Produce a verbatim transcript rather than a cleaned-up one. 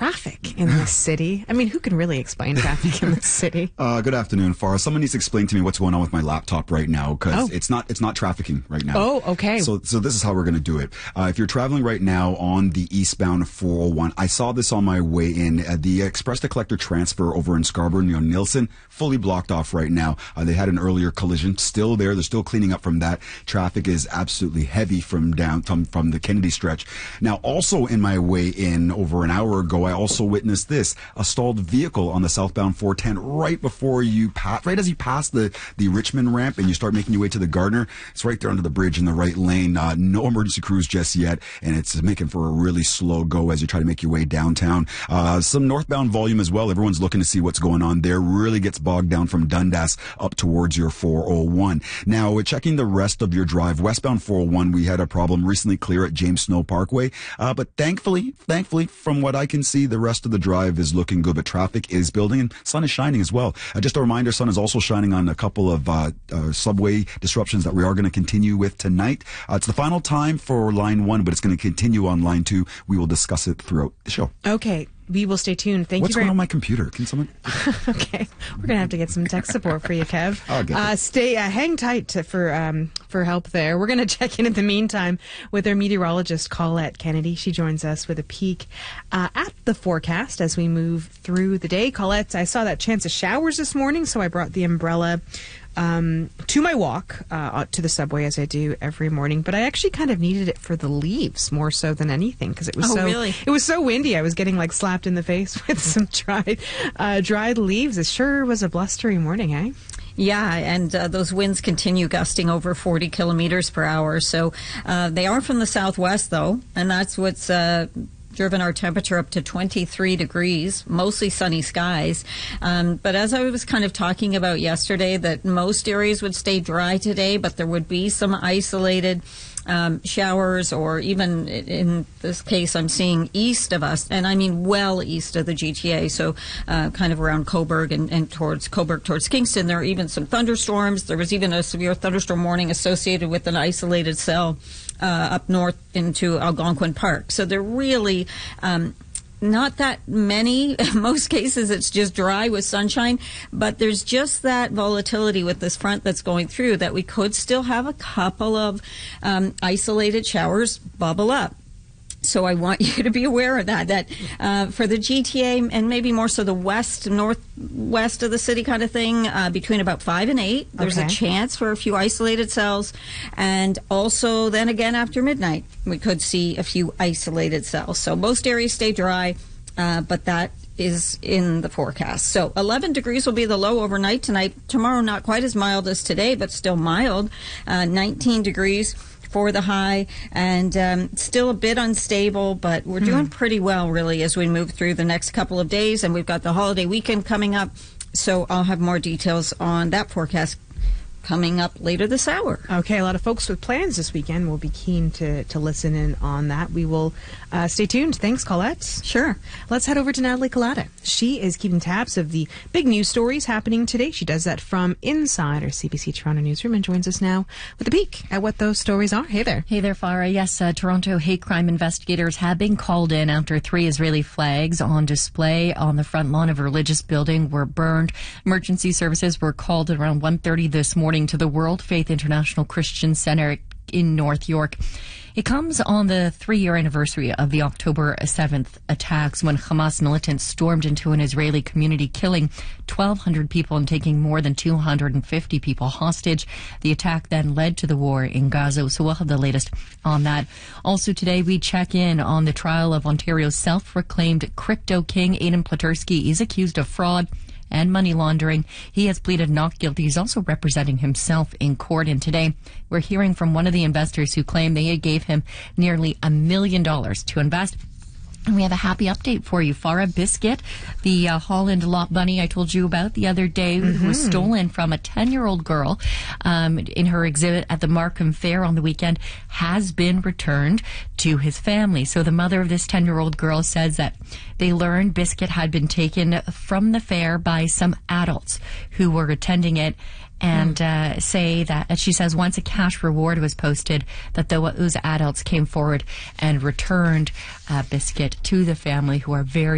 traffic in this city. I mean, who can really explain traffic in this city? Uh, good afternoon, Farah. Someone needs to explain to me what's going on with my laptop right now, because Oh. it's not it's not trafficking right now. Oh, okay. So so this is how we're going to do it. Uh, if you're traveling right now on the eastbound four oh one, I saw this on my way in. Uh, the Express to Collector transfer over in Scarborough near Nielsen, fully blocked off right now. Uh, they had an earlier collision, still there. They're still cleaning up from that. Traffic is absolutely heavy from down from, from the Kennedy stretch. Now, also in my way in over an hour ago, I also witnessed this, a stalled vehicle on the southbound four ten right before you pass, right as you pass the, the Richmond ramp and you start making your way to the Gardner. It's right there under the bridge in the right lane. Uh, no emergency crews just yet, and it's making for a really slow go as you try to make your way downtown. Uh, some northbound volume as well. Everyone's looking to see what's going on there. Really gets bogged down from Dundas up towards your four oh one. Now, we're checking the rest of your drive. Westbound four oh one, we had a problem recently clear at James Snow Parkway. Uh, but thankfully, thankfully, from what I can see, the rest of the drive is looking good, but traffic is building and sun is shining as well. Uh, just a reminder, sun is also shining on a couple of uh, uh, subway disruptions that we are going to continue with tonight. Uh, it's the final time for line one, but it's going to continue on line two. We will discuss it throughout the show. Okay. We will stay tuned. Thank What's you very going on my computer? Can someone? Okay, we're gonna have to get some tech support for you, Kev. I'll get uh, it. stay, uh, hang tight to, for um, for help there. We're gonna check in in the meantime with our meteorologist Colette Kennedy. She joins us with a peek uh, at the forecast as we move through the day. Colette, I saw that chance of showers this morning, so I brought the umbrella um, to my walk uh, to the subway as I do every morning. But I actually kind of needed it for the leaves more so than anything because it was Oh, so really? it was so windy. I was getting like slapped in the face with some dried uh, dried leaves. It sure was a blustery morning, eh? Yeah, and uh, those winds continue gusting over forty kilometers per hour. So uh, they are from the southwest, though, and that's what's uh, driven our temperature up to twenty-three degrees, mostly sunny skies. Um, but as I was kind of talking about yesterday, that most areas would stay dry today, but there would be some isolated Um, showers, or even in this case, I'm seeing east of us, and I mean well east of the G T A, so uh, kind of around Cobourg and, and towards Cobourg, towards Kingston. There are even some thunderstorms. There was even a severe thunderstorm warning associated with an isolated cell uh, up north into Algonquin Park. So they're really um, not that many. In most cases, it's just dry with sunshine, but there's just that volatility with this front that's going through that we could still have a couple of um, isolated showers bubble up. So I want you to be aware of that, that uh, for the G T A and maybe more so the west, northwest of the city kind of thing, uh, between about five and eight, there's Okay. a chance for a few isolated cells. And also then again after midnight, we could see a few isolated cells. So most areas stay dry, uh, but that is in the forecast. So eleven degrees will be the low overnight tonight. Tomorrow, not quite as mild as today, but still mild. Uh, nineteen degrees for the high, and um, still a bit unstable, but we're doing pretty well, really, as we move through the next couple of days, and we've got the holiday weekend coming up, so I'll have more details on that forecast coming up later this hour. Okay, a lot of folks with plans this weekend will be keen to, to listen in on that. We will uh, stay tuned. Thanks, Colette. Sure. Let's head over to Natalie Collada. She is keeping tabs of the big news stories happening today. She does that from inside our C B C Toronto newsroom and joins us now with a peek at what those stories are. Hey there. Hey there, Farah. Yes, uh, Toronto hate crime investigators have been called in after three Israeli flags on display on the front lawn of a religious building were burned. Emergency services were called at around one thirty this morning to the World Faith International Christian Center in North York. It comes on the three-year anniversary of the October seventh attacks when Hamas militants stormed into an Israeli community, killing twelve hundred people and taking more than two hundred fifty people hostage. The attack then led to the war in Gaza, so we'll have the latest on that. Also today, we check in on the trial of Ontario's self-proclaimed crypto king, Aidan Platursky. He's accused of fraud and money laundering. He has pleaded not guilty. He's also representing himself in court. And today, we're hearing from one of the investors who claimed they gave him nearly a million dollars to invest. And we have a happy update for you. Farah Biscuit, the uh, Holland lot bunny I told you about the other day, mm-hmm. who was stolen from a ten-year-old girl um, in her exhibit at the Markham Fair on the weekend, has been returned to his family. So the mother of this ten-year-old girl says that they learned Biscuit had been taken from the fair by some adults who were attending it, and uh, say that, she says, once a cash reward was posted, that those adults came forward and returned uh, Biscuit to the family, who are very